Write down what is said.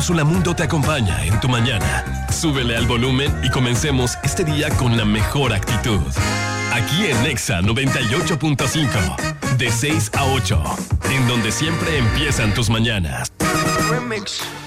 Cápsula Mundo te acompaña en tu mañana. Súbele al volumen y comencemos este día con la mejor actitud. Aquí en Nexa 98.5, de 6 a 8, en donde siempre empiezan tus mañanas. Remix.